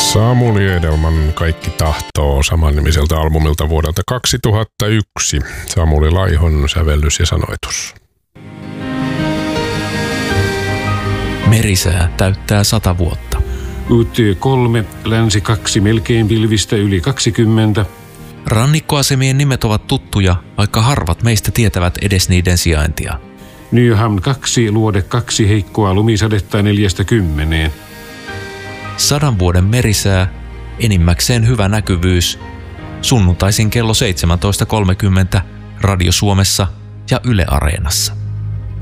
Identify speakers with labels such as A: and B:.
A: Samuli Edelman Kaikki tahtoo samannimiseltä albumilta vuodelta 2001. Samuli Laihon sävellys ja sanoitus.
B: Merisää täyttää 100 vuotta.
C: UT3, länsi 2, melkein pilvistä yli 20.
B: Rannikkoasemien nimet ovat tuttuja, vaikka harvat meistä tietävät edes niiden sijaintia.
C: Nyham 2, luode 2, heikkoa lumisadetta 4–10.
B: 100 vuoden merisää, enimmäkseen hyvä näkyvyys. Sunnuntaisin kello 17.30 Radio Suomessa ja Yle Areenassa.